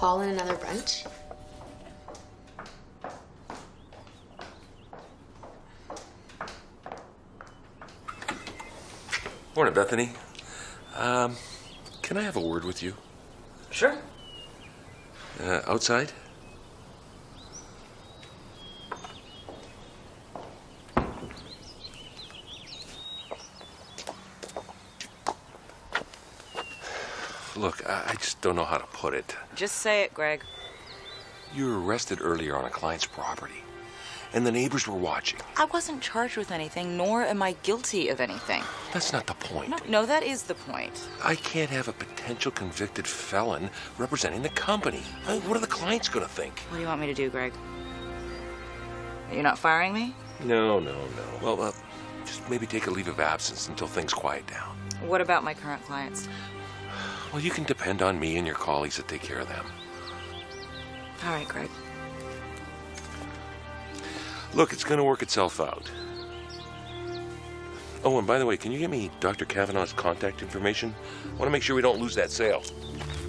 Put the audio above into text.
call in another brunch? Morning, Bethany. Can I have a word with you? Sure. Outside? Look, I just don't know how to put it. Just say it, Greg. You were arrested earlier on a client's property, and the neighbors were watching. I wasn't charged with anything, nor am I guilty of anything. That's not the point. No, that is the point. I can't have a potential convicted felon representing the company. I mean, what are the clients going to think? What do you want me to do, Greg? You're not firing me? No. Well, just maybe take a leave of absence until things quiet down. What about my current clients? Well, you can depend on me and your colleagues to take care of them. All right, Greg. Look, it's going to work itself out. Oh, and by the way, can you give me Dr. Kavanaugh's contact information? I want to make sure we don't lose that sale.